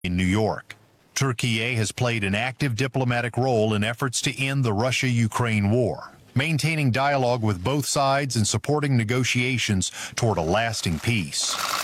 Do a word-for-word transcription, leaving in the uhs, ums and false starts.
in New York. Turkey has played an active diplomatic role in efforts to end the Russia-Ukraine war, maintaining dialogue with both sides and supporting negotiations toward a lasting peace.